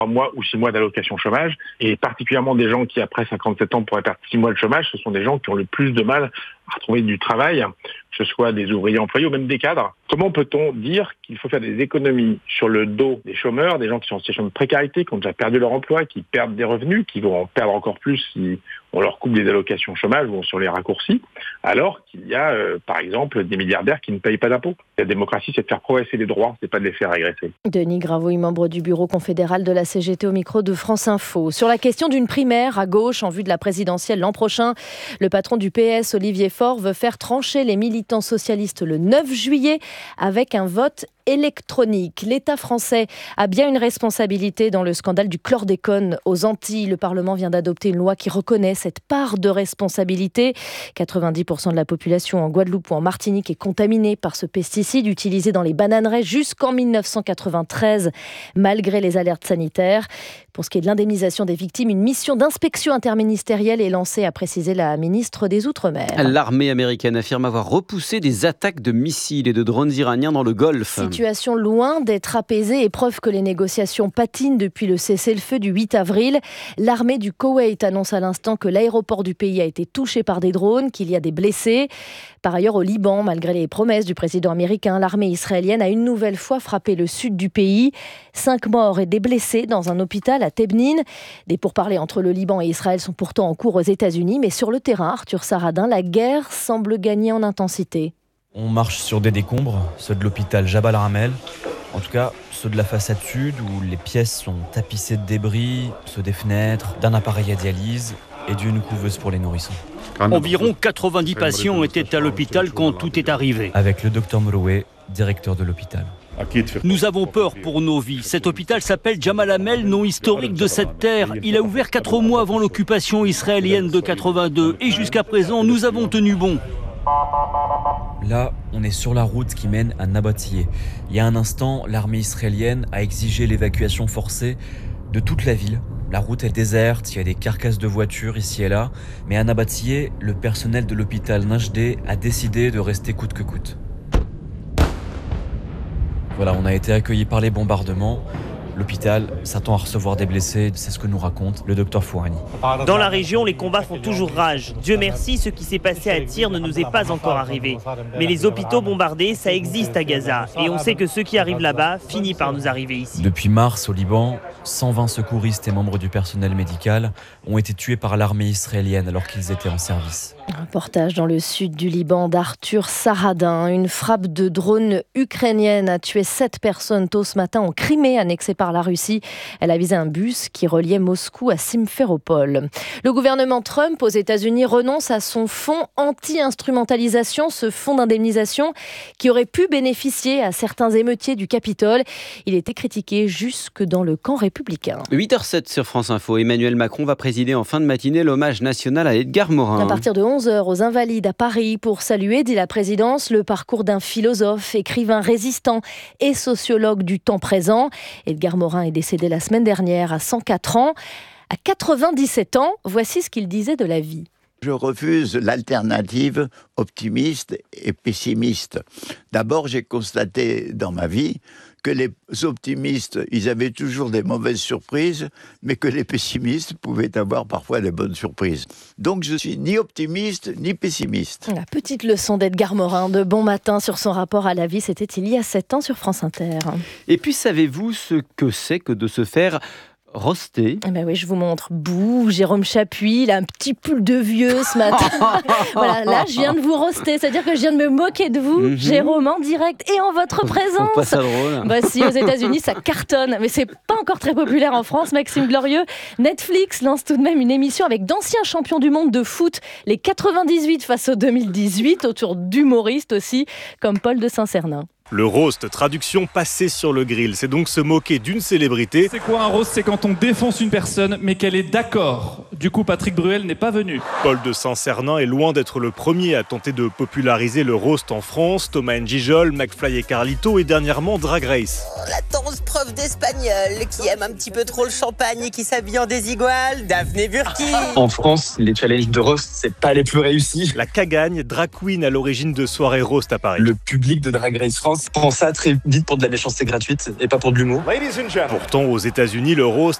mois ou 6 mois d'allocation chômage, et particulièrement des gens qui, après 57 ans, pourraient perdre 6 mois de chômage, ce sont des gens qui ont le plus de mal à retrouver du travail, que ce soit des ouvriers employés ou même des cadres. Comment peut-on dire qu'il faut faire des économies sur le dos des chômeurs, des gens qui sont en situation de précarité, qui ont déjà perdu leur emploi, qui perdent des revenus, qui vont en perdre encore plus si on leur coupe des allocations chômage ou sur les raccourcis, alors qu'il y a, par exemple, des milliardaires qui ne payent pas d'impôts. La démocratie, c'est de faire progresser les droits, c'est pas de les faire régresser. Denis Gravouille, membre du bureau confédéral de la CGT au micro de France Info. Sur la question d'une primaire à gauche en vue de la présidentielle l'an prochain, le patron du PS, Olivier Faure, veut faire trancher les militants socialistes le 9 juillet avec un vote électronique. L'État français a bien une responsabilité dans le scandale du chlordécone aux Antilles. Le Parlement vient d'adopter une loi qui reconnaît cette part de responsabilité. 90% de la population en Guadeloupe ou en Martinique est contaminée par ce pesticide utilisé dans les bananeraies jusqu'en 1993, malgré les alertes sanitaires. Pour ce qui est de l'indemnisation des victimes, une mission d'inspection interministérielle est lancée, a précisé la ministre des Outre-mer. L'armée américaine affirme avoir repoussé des attaques de missiles et de drones iraniens dans le Golfe. Situation loin d'être apaisée et preuve que les négociations patinent depuis le cessez-le-feu du 8 avril. L'armée du Koweït annonce à l'instant que l'aéroport du pays a été touché par des drones, qu'il y a des blessés. Par ailleurs, au Liban, malgré les promesses du président américain, l'armée israélienne a une nouvelle fois frappé le sud du pays. 5 morts et des blessés dans un hôpital à Tebnine. Des pourparlers entre le Liban et Israël sont pourtant en cours aux États-Unis, mais sur le terrain, Arthur Saradin, la guerre semble gagner en intensité. On marche sur des décombres, ceux de l'hôpital Jabal Ramel, en tout cas ceux de la façade sud où les pièces sont tapissées de débris, ceux des fenêtres, d'un appareil à dialyse et d'une couveuse pour les nourrissons. Environ 90 patients étaient à l'hôpital quand tout est arrivé. Avec le docteur Moloé, directeur de l'hôpital. Nous avons peur pour nos vies. Cet hôpital s'appelle Jamal Hamel, nom historique de cette terre. Il a ouvert 4 mois avant l'occupation israélienne de 82 et jusqu'à présent nous avons tenu bon. Là, on est sur la route qui mène à Nabatiyeh. Il y a un instant, l'armée israélienne a exigé l'évacuation forcée de toute la ville. La route est déserte, il y a des carcasses de voitures ici et là. Mais à Nabatiyeh, le personnel de l'hôpital Najdeh a décidé de rester coûte que coûte. Voilà, on a été accueillis par les bombardements. L'hôpital s'attend à recevoir des blessés, c'est ce que nous raconte le docteur Fouhani. Dans la région, les combats font toujours rage. Dieu merci, ce qui s'est passé à Tyr ne nous est pas encore arrivé. Mais les hôpitaux bombardés, ça existe à Gaza. Et on sait que ceux qui arrivent là-bas finissent par nous arriver ici. Depuis mars, au Liban, 120 secouristes et membres du personnel médical ont été tués par l'armée israélienne alors qu'ils étaient en service. Un reportage dans le sud du Liban d'Arthur Saradin. Une frappe de drone ukrainienne a tué 7 personnes tôt ce matin en Crimée, annexée par la Russie. Elle a visé un bus qui reliait Moscou à Simferopol. Le gouvernement Trump aux États-Unis renonce à son fonds anti-instrumentalisation, ce fonds d'indemnisation qui aurait pu bénéficier à certains émeutiers du Capitole. Il était critiqué jusque dans le camp républicain. 8h07 sur France Info. Emmanuel Macron va présider en fin de matinée l'hommage national à Edgar Morin. À partir de 11h aux Invalides à Paris pour saluer, dit la présidence, le parcours d'un philosophe, écrivain résistant et sociologue du temps présent. Edgar Morin est décédé la semaine dernière à 104 ans. À 97 ans, voici ce qu'il disait de la vie. Je refuse l'alternative optimiste et pessimiste. D'abord, j'ai constaté dans ma vie que les optimistes, ils avaient toujours des mauvaises surprises, mais que les pessimistes pouvaient avoir parfois des bonnes surprises. Donc je suis ni optimiste ni pessimiste. La petite leçon d'Edgar Morin de bon matin sur son rapport à la vie, c'était il y a 7 ans sur France Inter. Et puis savez-vous ce que c'est que de se faire roster? Eh ben oui, je vous montre. Bouh, Jérôme Chapuis, il a un petit pull de vieux ce matin. Voilà, là, je viens de vous roster, c'est-à-dire que je viens de me moquer de vous, Jérôme, en direct et en votre présence. Pas ça drôle. Bah si, aux États-Unis, ça cartonne, mais c'est pas encore très populaire en France, Maxime Glorieux. Netflix lance tout de même une émission avec d'anciens champions du monde de foot, les 98 face aux 2018, autour d'humoristes aussi, comme Paul de Saint-Cernin. Le roast, traduction passée sur le grill, c'est donc se moquer d'une célébrité. C'est quoi un roast? C'est quand on défonce une personne, mais qu'elle est d'accord Du coup, Patrick Bruel n'est pas venu. Paul de Saint-Cernin est loin d'être le premier à tenter de populariser le roast en France. Thomas N'Gijol, McFly et Carlito et dernièrement Drag Race. La tendance prof d'espagnol qui aime un petit peu trop le champagne et qui s'habille en désigual, Daphné Burki. En France, les challenges de roast, c'est pas les plus réussis. La Cagagne, drag queen à l'origine de soirées roast à Paris. Le public de Drag Race France prend ça très vite pour de la méchanceté gratuite et pas pour de l'humour. Pourtant, aux États-Unis, le roast